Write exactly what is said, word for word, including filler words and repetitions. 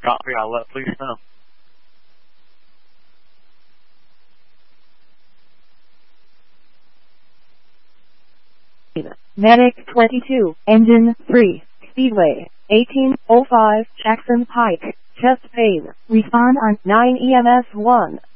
Copy, I'll let police know. Medic twenty-two, Engine three, Speedway, eighteen oh five, Jackson Pike, chest pain, respond on nine E M S one.